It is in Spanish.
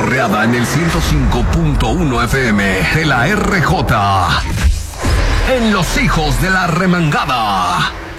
Porreada en el 105.1 FM de la RJ. En Los Hijos de la Remangada.